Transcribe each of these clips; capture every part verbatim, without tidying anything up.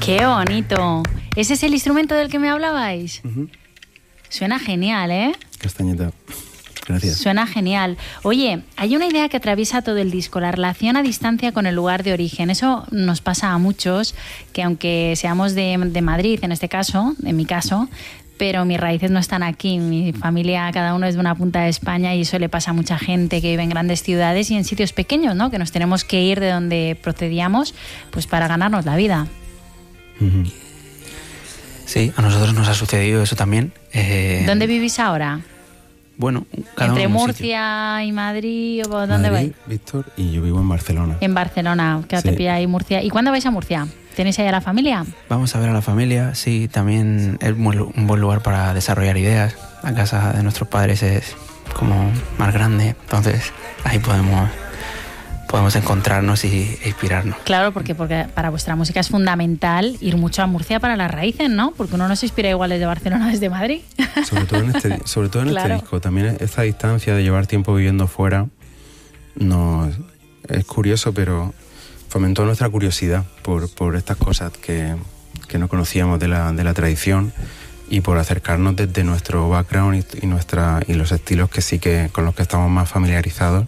¡Qué bonito! ¿Ese es el instrumento del que me hablabais? Uh-huh. Suena genial, ¿eh? Castañeta. Gracias. Suena genial. Oye, hay una idea que atraviesa todo el disco, la relación a distancia con el lugar de origen. Eso nos pasa a muchos, que aunque seamos de, de Madrid, en este caso, en mi caso, pero mis raíces no están aquí. Mi familia, cada uno es de una punta de España y eso le pasa a mucha gente que vive en grandes ciudades y en sitios pequeños, ¿no? Que nos tenemos que ir de donde procedíamos pues para ganarnos la vida. Uh-huh. Sí, a nosotros nos ha sucedido eso también. Eh... ¿Dónde vivís ahora? Bueno, cada ¿Entre uno en un Murcia sitio. Y Madrid? ¿O dónde Madrid, vais? Víctor, y yo vivo en Barcelona. En Barcelona, que sí. te pilla ahí Murcia. ¿Y cuándo vais a Murcia? ¿Tenéis ahí a la familia? Vamos a ver a la familia, sí, también es un buen lugar para desarrollar ideas. La casa de nuestros padres es como más grande, entonces ahí podemos, podemos encontrarnos y inspirarnos. Claro, porque, porque para vuestra música es fundamental ir mucho a Murcia para las raíces, ¿no? Porque uno no se inspira igual desde Barcelona desde Madrid. Sobre todo en este, sobre todo en claro. este disco. También esta distancia de llevar tiempo viviendo fuera nos, es curioso, pero fomentó nuestra curiosidad por, por estas cosas que, que no conocíamos de la, de la tradición y por acercarnos desde nuestro background y, y, nuestra, y los estilos que sí que con los que estamos más familiarizados.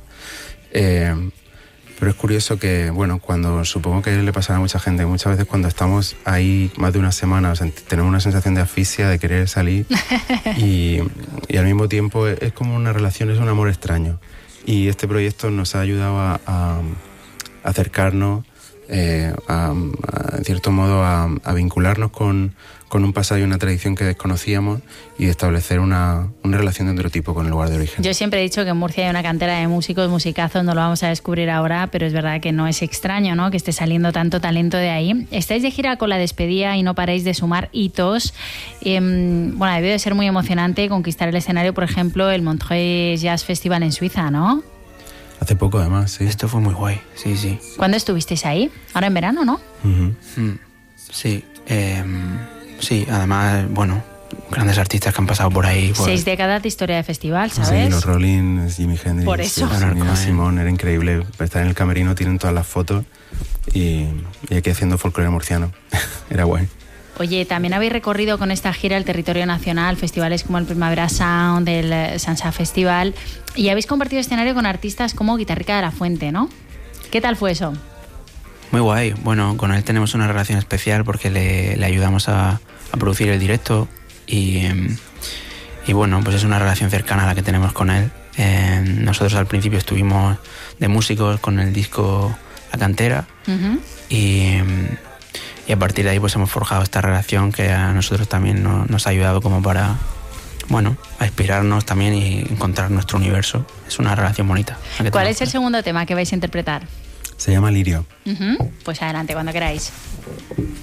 Eh, pero es curioso que, bueno, cuando supongo que le pasará a mucha gente, muchas veces cuando estamos ahí más de una semana tenemos una sensación de asfixia, de querer salir y, y al mismo tiempo es, es como una relación, es un amor extraño. Y este proyecto nos ha ayudado a, a acercarnos, eh, a, a, en cierto modo, a, a vincularnos con, con un pasado y una tradición que desconocíamos y establecer una, una relación de otro tipo con el lugar de origen. Yo siempre he dicho que en Murcia hay una cantera de músicos, musicazos, no lo vamos a descubrir ahora, pero es verdad que no es extraño, ¿no?, que esté saliendo tanto talento de ahí. Estáis de gira con La Despedida y no paráis de sumar hitos. Eh, bueno, debió de ser muy emocionante conquistar el escenario, por ejemplo, el Montreux Jazz Festival en Suiza, ¿no? Hace poco, además, sí. Esto fue muy guay, sí, sí. ¿Cuándo estuvisteis ahí? Ahora en verano, ¿no? Uh-huh. Mm, sí, eh, sí, además, bueno, grandes artistas que han pasado por ahí. Por... Seis décadas de historia de festival, ¿sabes? Sí, los Rollins, Jimi Hendrix, por eso. Nina Simone, era increíble. Estar en el camerino, tienen todas las fotos y, y aquí haciendo folclore murciano. Era guay. Oye, también habéis recorrido con esta gira el territorio nacional, festivales como el Primavera Sound, el Sansa Festival, y habéis compartido escenario con artistas como Guitarrica de la Fuente, ¿no? ¿Qué tal fue eso? Muy guay. Bueno, con él tenemos una relación especial porque le, le ayudamos a, a producir el directo y, y bueno, pues es una relación cercana a la que tenemos con él. Eh, nosotros al principio estuvimos de músicos con el disco La Cantera uh-huh. y... Y a partir de ahí pues hemos forjado esta relación que a nosotros también nos, nos ha ayudado como para, bueno, a inspirarnos también y encontrar nuestro universo. Es una relación bonita. ¿Cuál es el segundo tema que vais a interpretar? Se llama Lirio. Uh-huh. Pues adelante, cuando queráis.